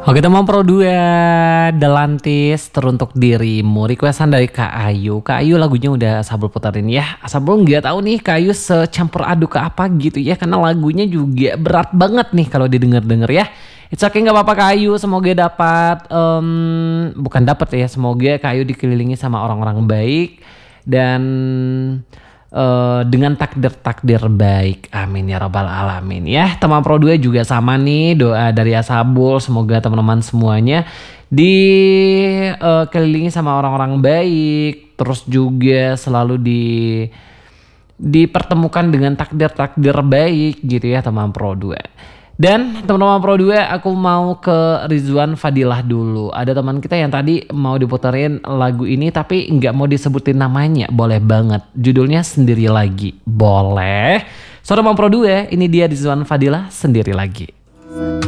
Oke teman Pro 2 Delantis teruntuk dirimu. Requestan dari Kak Ayu. Kak Ayu lagunya udah Sabul puterin ya. Sabul nggak tahu nih Kak Ayu secampur aduk ke apa gitu ya. Karena lagunya juga berat banget nih kalau didengar-denger ya. It's okay, nggak apa-apa Kak Ayu. Semoga dapat bukan dapat ya. Semoga Kak Ayu dikelilingi sama orang-orang baik dan dengan takdir-takdir baik, amin ya robbal alamin ya. Teman Pro 2 juga sama nih, doa dari Asabul, semoga teman-teman semuanya dikelilingi sama orang-orang baik, terus juga selalu dipertemukan dengan takdir-takdir baik gitu ya teman Pro 2. Dan teman-teman Pro 2, aku mau ke Rizwan Fadilah dulu. Ada teman kita yang tadi mau diputerin lagu ini tapi nggak mau disebutin namanya. Boleh banget. Judulnya Sendiri Lagi. Boleh. So teman Pro 2, ini dia Rizwan Fadilah, Sendiri Lagi.